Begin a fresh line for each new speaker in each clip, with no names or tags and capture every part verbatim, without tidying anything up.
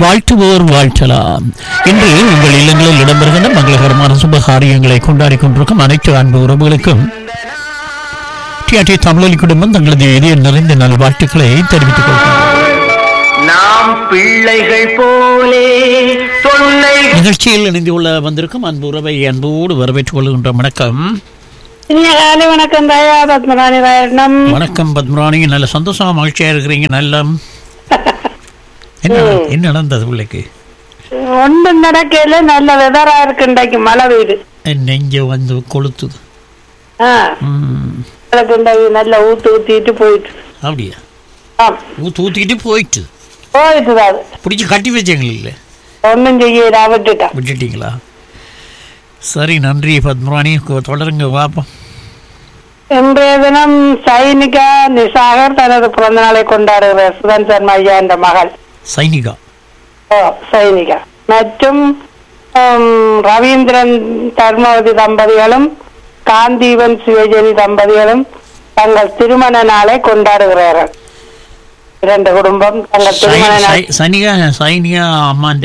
வாழ்த்துவோர் வாழ்த்தலாம். இன்று உங்கள் இல்லங்களில் இடம்பெறுகின்ற மங்களகரமான சுப காரியங்களை கொண்டாடி கொண்டிருக்கும் அனைத்து அன்பு உறவுகளுக்கும் டிஆர்டி தமிழொலி குடும்பம் தங்களது இதய நிறைந்த நல்வாழ்த்துக்களை தெரிவித்துக் கொள்கிறோம்.
நாம் பிள்ளைகள் போலே தொல்லை
நிகழ்ச்சியில் இணைந்துள்ள வந்திருக்கும் அன்பு உறவை அன்போடு வரவேற்றுக் கொள்கின்ற வணக்கம்.
வணக்கம் தாயா பத்மராணி ராயண்ணம்.
வணக்கம் பத்மராணி, நல்ல சந்தோஷமா மகிழ்ச்சியா இருக்கிறீங்க. நல்ல என்ன என்ன நடந்தது பிள்ளைக்கு?
ஒன்றும் நடக்கல, நல்ல வெதரா இருக்கு. இன்றைக்கு மழை பெய்யுது,
நெஞ்ச வந்து கொளுத்துது.
நல்ல ஊத்து ஊத்திட்டு போயிட்டு.
அப்படியா? ஊத்து ஊத்திட்டு போயிட்டு
போயிட்டு
பிடிச்சி கட்டி வச்சீங்களா?
ஒன்னும் செய்ய விட்டுட்டா
விட்டுட்டீங்களா? சரி, நன்றி பத்மராணி, தொடருங்க பாப்போம்.
இன்றைய தினம் சைனிகா நிசாகர் தனது பிறந்த நாளை கொண்டாடுகிறார். சுதன் சர்மா ஐயா என்ற மகள்
சைனிகா.
ஓ சைனிகா மற்றும் ரவீந்திரன் தர்மவதி தம்பதிகளும் காந்தீவன் சிவஜனி தம்பதிகளும் தங்கள் திருமண நாளை கொண்டாடுகிறார்கள். இரண்டு குடும்பம் தங்கள் திருமண நாள்.
சைனிகா சைனிகா அம்மாண்ட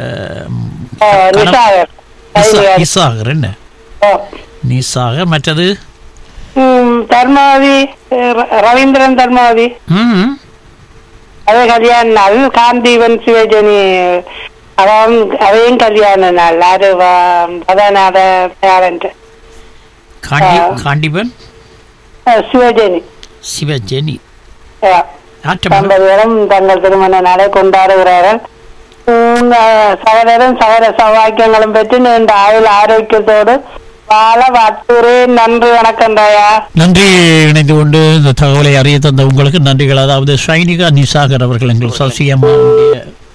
நிசாகர்
நிசாகர் என்ன நிசாகர் மற்றது
தர்மவதி ரவீந்திரன் தர்மவதி அதே கல்யாண நாள். காந்தீவன் சிவஜனி அதான் அதையும் கல்யாண நாள். அது பதநாத
காண்டிபன்
சிவஜனி
சிவஜனி
தம்பதிகளும் தங்கள் திருமண நாளை கொண்டாடுகிறார்கள். சகலரும் சகல சௌபாக்கியங்களும் பெற்று நீண்ட ஆயுள் ஆரோக்கியத்தோடு வாழ வாழ்த்துறேன். நன்றி, வணக்கம் தாயா.
நன்றி. இணைந்து கொண்டு இந்த தகவலை அறிய தந்த உங்களுக்கு நன்றிகள். அதாவது சைனிகா நிசாகர் அவர்கள் எங்கள் சசியம்மாவுடைய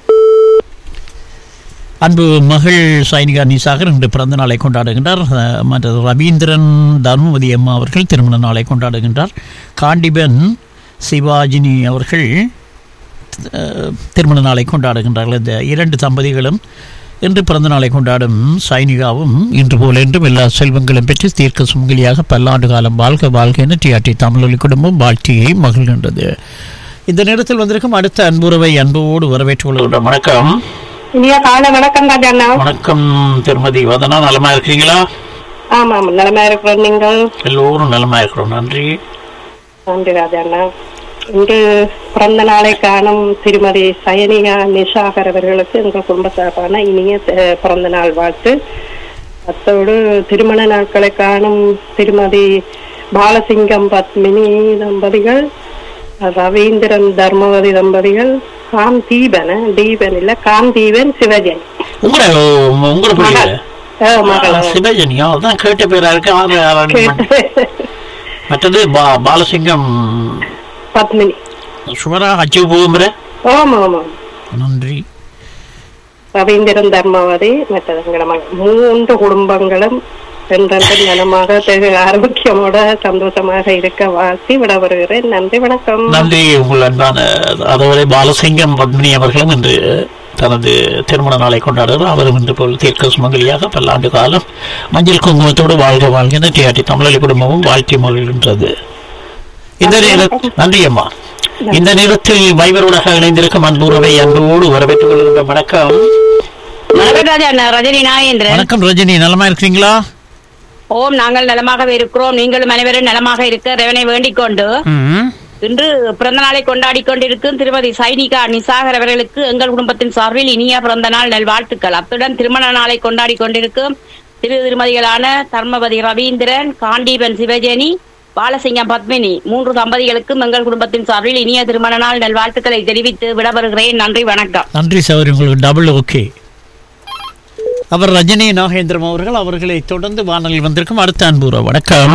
அன்பு மகள் சைனிகா நிசாகர் இன்று பிறந்த நாளை கொண்டாடுகின்றார். மற்ற ரவீந்திரன் தர்மவதி அம்மா அவர்கள் திருமண நாளை கொண்டாடுகின்றார். காண்டிபன் சிவாஜினி அவர்கள் திருமண நாளை கொண்டாடுகின்றார்கள். இந்த இரண்டு தம்பதிகளும் இன்று பிறந்த நாளை கொண்டாடும் சைனிகாவும் இன்று போல என்றும் எல்லா செல்வங்களும் பெற்று தீர்க்க சுமங்கலியாக பல்லாண்டு காலம் வாழ்க வாழ்க என டிஆர்டி தமிழொலி குடும்பம் வாழ்த்தியை மகிழ்கின்றது. இந்த நேரத்தில் வந்திருக்கும் அடுத்த அன்புறவை அன்போடு வரவேற்றுக் கொள்கின்றோம். வணக்கம்.
வணக்கம் ராஜா.
வணக்கம் திருமதி வதனா, நலமா இருக்கிறீங்களா?
ஆமா, நலமா இருக்கிறோம். நீங்கள்
எல்லோரும் நலமா இருக்கிறோம். நன்றி.
நன்றி ராஜா. இன்று பிறந்த நாளை காணும் திருமதி சயனிகா நிசாகர் அவர்களுக்கு எங்கள் குடும்ப சார்பான இனிய பிறந்த நாள் வாழ்த்து. அத்தோடு திருமண நாட்களை காணும் திருமதி பாலசிங்கம் பத்மினி தம்பதிகள், ரவீந்திரன் தர்மவதி தம்பதிகள், காந்தீபன் தீபன் இல்ல காந்தீபன் சிவஜனி
சிவஜனியா தான் கேட்ட பேரா இருக்கு. மற்றது பாலசிங்கம்
பத்மினி
சுமரா அச்சு போகும்ற.
ஆமா ஆமா,
நன்றி.
ரவீந்திரன் தர்மவதி மற்ற மூன்று குடும்பங்களும் என்றென்றும் நலமாக ஆரோக்கியமோட சந்தோஷமாக இருக்க வாழ்த்தி விட வருகிறேன். நன்றி, வணக்கம்.
நன்றி. உங்கள் அன்பான அதுவரை பாலசிங்கம் பத்மினி அவர்களும் இன்று தனது திருமண நாளை கொண்டாடுகிறார். அவரும் இன்று போல் தீர்க்க சுமங்கலியாக பல்லாண்டு காலம் மஞ்சள் குங்குமத்தோடு வாழ்க வாழ்க என டிஆர்டி தமிழொலி குடும்பமும் வாழ்த்தி மகிழ்கின்றது. இந்த நேரத்தில் நன்றி அம்மா. இந்த நேரத்தில் வைபரோடாக இணைந்திருக்கும் அன்புறவை அன்போடு வரவேற்றுக் கொள்கின்ற வணக்கம்.
ரஜினி நாகேந்திரன்.
வணக்கம் ரஜினி, நலமா இருக்கிறீங்களா?
ஓம், நாங்கள் நலமாக இருக்கிறோம். நீங்களும் அனைவரும் நலமாக இருக்க இறைவனை வேண்டிக் கொண்டு இன்று பிறந்த நாளை கொண்டாடி கொண்டிருக்கும் திருமதி சைனிகா நிசாகர் அவர்களுக்கு எங்கள் குடும்பத்தின் சார்பில் இனிய பிறந்த நாள் நல்வாழ்த்துக்கள். அத்துடன் திருமண நாளை கொண்டாடி கொண்டிருக்கும் திரு திருமதிகளான தர்மவதி ரவீந்திரன், காண்டீபன் சிவஜனி, பாலசிங்கம் பத்மினி மூன்று தம்பதிகளுக்கும் எங்கள் குடும்பத்தின் சார்பில் இனிய திருமண நாள் நல்வாழ்த்துக்களை தெரிவித்து விடவருகிறேன். நன்றி, வணக்கம்.
நன்றி சௌரி, உங்களுக்கு டபுள் ஓகே. அவர் ரஜினி நாகேந்திரம் அவர்கள். அவர்களை தொடர்ந்து வானலில் வந்திருக்கும் அடுத்த அன்புற வணக்கம்.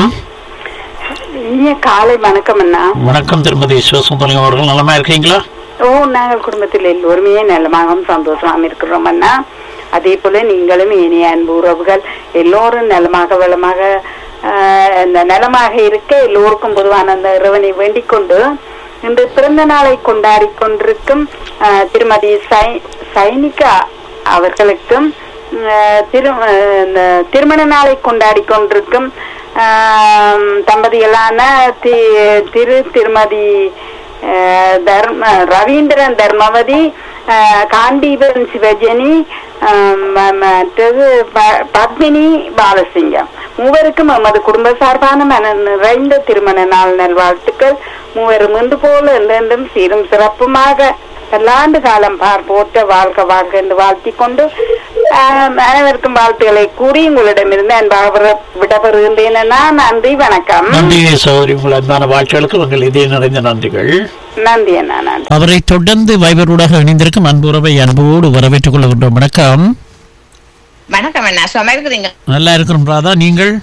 காலை வணக்கம் அண்ணா.
வணக்கம் திருமதி சிவசுந்தரம் அவர்கள், நலமா இருக்கீங்களா?
ஓ, நாங்கள் குடும்பத்தில் எல்லோருமே நலமாகவும் சந்தோஷமாகவும் இருக்கிறோம் அண்ணா. அதே போல நீங்களும் இனிய அன்பு உறவுகள் எல்லோரும் நலமாக வளமாக நலமாக இருக்க எல்லோருக்கும் பொதுவான அந்த இறைவனை வேண்டிக் கொண்டு இன்று பிறந்த நாளை கொண்டாடி கொண்டிருக்கும் திருமதி சைனிகா அவர்களுக்கும் திரு திருமண நாளை கொண்டாடி கொண்டிருக்கும் தம்பதிகளான திரு திருமதி தர்ம ரவீந்திரன் தர்மவதி அஹ், காண்டீபன் சிவஜனி, அஹ், ம- மற்றது ப- பத்மினி பாலசிங்கம் மூவருக்கும் எமது குடும்ப சார்பான மன நிறைந்த திருமண நாள் நல்வாழ்த்துக்கள். மூவரும் இன்று போல என்றென்றும் சீரும் சிறப்புமாக பல்லாண்டு காலம் பார் போற்ற வாழ்க வாழ்க என்று வாழ்த்திக் கொண்டு ஆஹ், அனைவருக்கும் வாழ்த்துக்களை கூறி உங்களிடமிருந்து அன்பாக விடப்பெறுகின்றேன். நன்றி, வணக்கம்.
நன்றி சகோதரி, உங்கள் அன்பான வாழ்க்கைகளுக்கு உங்கள் இதய நிறைந்த நன்றிகள்.
நன்றி அண்ணா, நன்றி.
அவரை தொடர்ந்து வைபரோடாக இணைந்திருக்கும் அன்புறவை அன்போடு வரவேற்றுக் கொள்கின்றோம். வணக்கம்.
வணக்கம் அண்ணா, சும்மா இருக்கிறீங்க?
நல்லா இருக்கிறோம் ராதா, நீங்கள்?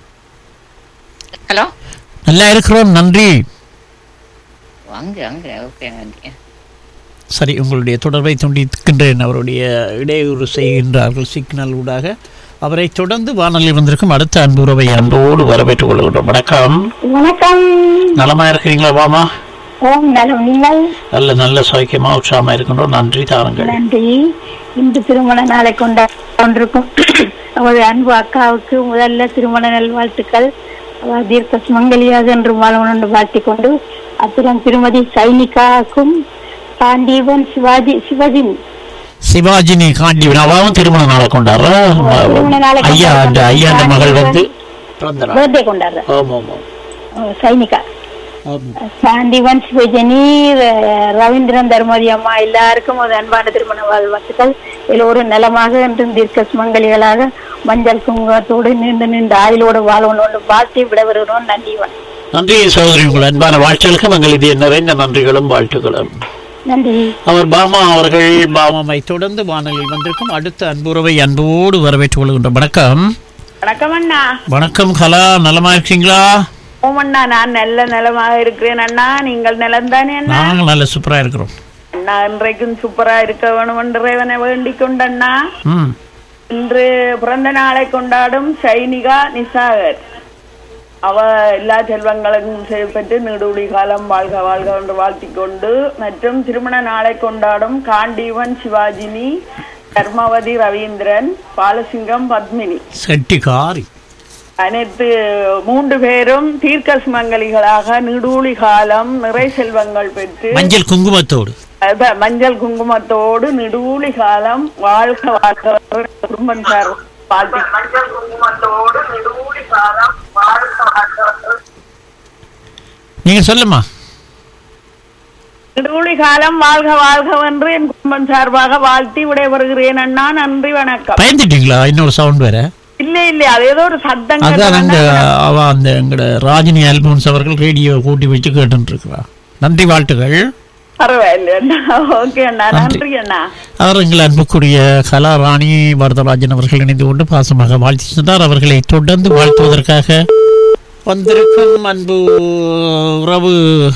ஹலோ,
நல்லா இருக்கிறோம், நன்றி.
அங்க அங்க ஓகே நன்றி.
சரி, உங்களுடைய தொடர்பை துண்டிக்கின்றேன். அவருடைய இடையூறு செய்கின்றார்கள் சிக்னல் ஊடாக. அவரை தொடர்ந்து வானொலி வந்திருக்கும் அடுத்த அன்புறவை அன்போடு வரவேற்றுக் கொள்கின்றோம். வணக்கம்.
வணக்கம்.
நலமா இருக்கிறீங்களா வாமா?
ஓம் நலம். நீங்கள்?
நல்ல நல்ல சௌக்கியமா உற்சாகமா இருக்கின்றோம். நன்றி, தாருங்கள்.
நன்றி. இன்று திருமண நாளை கொண்டிருக்கும் அவரது அன்பு அக்காவுக்கு முதல்ல திருமண நல்வாழ்த்துக்கள். அவர் தீர்க்க சுமங்கலியாக என்று வாழணும் வாழ்த்திக் கொண்டு, அத்துடன் திருமதி சைனிகாவுக்கும் காண்டீபன் சிவாஜி சிவஜின்
சிவாஜினி காண்டீபன் அவாவும் திருமண நாளை கொண்டாடுற
திருமண நாளை
ஐயா அந்த ஐயா அந்த மகள் வந்து பிறந்தநாள்.
பர்த்டே கொண்டாடுற
ஆமா ஆமா
சைனிகா,
ஆமா.
காண்டீபன் சிவஜினி, ர- ரவீந்திரன், தர்மதி அம்மா எல்லாருக்கும் ஒரு அன்பான திருமண வாழ்த்துக்கள். எல்லோரும் நலமாக என்றும் தீர்க்க சுமங்கலிகளாக மஞ்சள் குங்குமத்தோடு நீண்டு நீண்ட ஆயுளோடு வாழணும் வாழ்த்தி விட வருகிறோம். நன்றி, வணக்கம்.
நன்றி சகோதரி, உங்கள் அன்பான வாழ்த்துக்களுக்கு எங்கள் இதய நிறைந்த நன்றிகளும் வாழ்த்துக்களும்.
நன்றி.
அவர் பாமா அவர்கள் பாமாவை தொடர்ந்து வானொலியில் வந்திருக்கும் அடுத்த அன்புறவை அன்போடு வரவேற்றுக் கொள்கின்றோம். வணக்கம்.
வணக்கம் அண்ணா.
வணக்கம் கலா, நலமா இருக்கீங்களா?
ஓம் அண்ணா, நான் நல்ல நலமாக இருக்கிறேன் அண்ணா. நீங்கள் நலம்தானே அண்ணா?
நாங்கள் நல்ல சூப்பரா இருக்கிறோம்.
அண்ணா இன்றைக்கும் சூப்பரா இருக்க வேணும் என்று இறைவனை வேண்டிக் கொண்டண்ணா.
ம்
இன்று பிறந்த நாளை கொண்டாடும் சைனிகா நிசாகர். அவ எல்லா செல்வங்களும் பெற்று நீடூழி காலம் வாழ்க வாழ்க என்று வாழ்த்திக் கொண்டு, மற்றும் திருமண நாளை கொண்டாடும் காண்டீவன் சிவாஜினி, தர்மவதி ரவீந்திரன், பாலசிங்கம் பத்மினி,
செட்டிகாரி
அனைத்து மூன்று பேரும் தீர்க்க சுமங்கலிகளாக நீடூழி காலம் நிறை செல்வங்கள் பெற்று
மஞ்சள் குங்குமத்தோடு
அதான் மஞ்சள் குங்குமத்தோடு நெடுவூழி காலம் வாழ்க வாழ்க குடும்பம் சார் வாழ்த்தி மஞ்சள் குங்குமத்தோடு நெடுவூழி காலம் வாழ்க வாழ்க
நீங்க சொல்லுமா.
நெடுவூழி காலம் வாழ்க வாழ்க என்று என் குடும்பம் சார்பாக வாழ்த்தி விடைபெறுகிறேன் அண்ணா. நன்றி, வணக்கம்.
பயந்துட்டீங்களா? இன்னொரு சவுண்ட் வேற.
இல்ல இல்ல, அது ஏதோ ஒரு சத்தம்
அதான் அங்க
கேட்டதுன்னா
அவ அந்த எங்கட ராஜினி அல்போன்ஸ் அவர்கள் ரேடியோ கூட்டி வச்சு கேட்டு இருக்கிறா. நன்றி, வாழ்த்துகள்.
பரவாயில்ல அண்ணா. ஓகே அண்ணா, நன்றி அண்ணா.
அவர் எங்கள் அன்புக்குரிய கலாராணி வரதராஜன் அவர்கள் இணைந்து கொண்டு பாசமாக வாழ்த்தி சென்றார். அவர்களை தொடர்ந்து வாழ்த்துவதற்காக வந்திருக்கும் அன்பு உறவு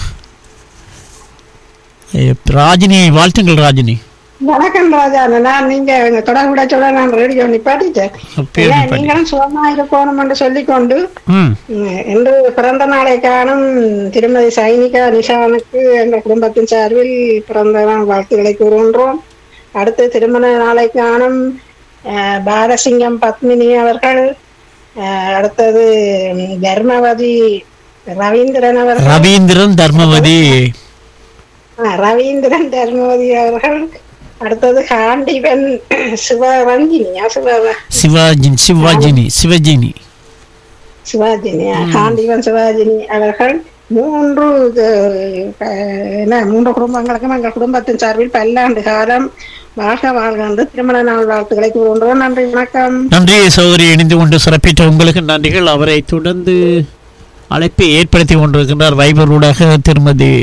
ராஜினி. வாழ்த்துங்கள் ராஜினி.
வணக்கம் ராஜா. நான் நீங்க தொடர்புடைய சொல்ல நான் ரேடியோ நிப்பாட்டிட்டேன். நீங்களும் சுகமா இருக்கணும் என்று சொல்லிக்கொண்டு, இன்று பிறந்த நாளை காணும் திருமதி சைனிகா நிஷானுக்கு எங்கள் குடும்பத்தின் சார்பில் பிறந்த நாள் வாழ்த்துக்களை கூறுகின்றோம். அடுத்து திருமண நாளை காணும் பாலசிங்கம் பத்மினி அவர்கள், அடுத்தது தர்மவதி ரவீந்திரன் அவர்கள்,
ரவீந்திரன் தர்மவதி
ரவீந்திரன் தர்மவதி அவர்கள், அடுத்தது காண்டீபன் சிவரஞ்சினியா
சிவாஜினி சிவாஜினி சிவஜினி
சிவாஜினி காண்டீபன் சிவாஜினி அவர்கள் மூன்று மூன்று குடும்பங்களுக்கும் எங்கள் குடும்பத்தின் சார்பில் பல்லாண்டு காலம் வாழ்க வாழ்க என்று திருமண நாள் வாழ்த்துக்களை கூறுகின்றோம். நன்றி, வணக்கம்.
நன்றி சகோதரி, இணைந்து கொண்டு சிறப்பித்த உங்களுக்கு நன்றிகள். அவரை தொடர்ந்து அழைப்பை ஏற்படுத்தி கொண்டிருக்கின்றார் வைபரூடாக திருமதி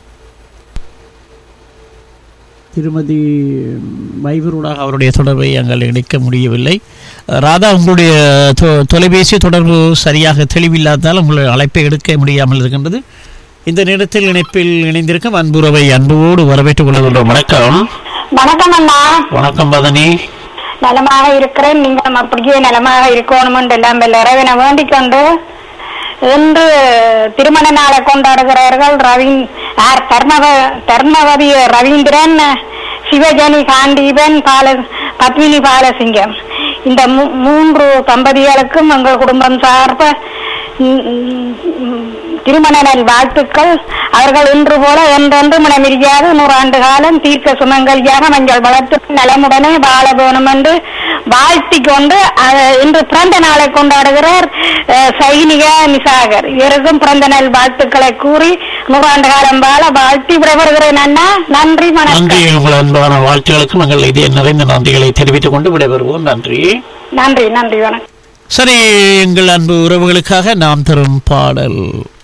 திருமதி வைபரூடாக அவருடைய தொடர்பை எங்கள் இணைக்க முடியவில்லை. ராதா, உங்களுடைய தொலைபேசி தொடர்பு சரியாக தெளிவில்லாததால் உங்களுடைய அழைப்பை எடுக்க முடியாமல் இருக்கின்றது. இந்த நேரத்தில் இணைப்பில் இணைந்திருக்கும் அன்புறவை அன்போடு வரவேற்றுக் கொள்கின்றோம். வணக்கம்.
வணக்கம் அண்ணா.
வணக்கம் பதனி.
நலமாக இருக்கிறேன். நீங்களும் அப்படியே நலமாக இருக்கணும் என்று எல்லாம் இறைவனை வேண்டிக் கொண்டு, இன்று திருமண நாளை கொண்டாடுகிறார்கள் ரவி தர்மவ தர்மவதி ரவீந்திரன், சிவஜனி காண்டீபன், பால பத்மினி பாலசிங்கம். இந்த மூன்று தம்பதிகளுக்கும் எங்கள் குடும்பம் சார்ப திருமண நல் வாழ்த்துக்கள். அவர்கள் இன்று போல என்றென்று மனமிரியாது நூறாண்டு காலம் தீர்க்க சுமங்கலியாக மஞ்சள் வளர்த்து நலமுடனே வாழ வேணும் என்று வாழ்த்தி கொண்டு இன்று பிறந்த நாளை கொண்டாடுகிறார் சைனிகா நிசாகர். இவருக்கும் பிறந்த நாள் வாழ்த்துக்களை கூறி நூறாண்டு காலம் வாழ வாழ்த்தி விடைபெறுகிறேன் அண்ணா. நன்றி
நன்றி. உங்கள் அன்பான வாழ்த்துக்களுக்கு நாங்கள் இதே நிறைந்த நன்றிகளை தெரிவித்துக் கொண்டு விடைபெறுவோம். நன்றி
நன்றி நன்றி வணக்கம்.
சரி, எங்கள் அன்பு உறவுகளுக்காக நாம் தரும் பாடல்